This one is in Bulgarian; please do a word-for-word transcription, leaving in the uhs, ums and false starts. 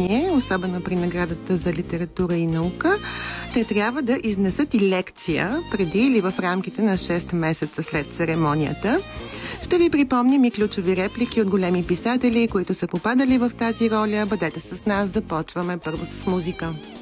положение, особено при наградата за литература и наука. Те трябва да изнесат и лекция преди или в рамките на шест месеца след церемонията. Ще ви припомним и ключови реплики от големи писатели, които са попадали в тази роля. Бъдете с нас, започваме първо с музика.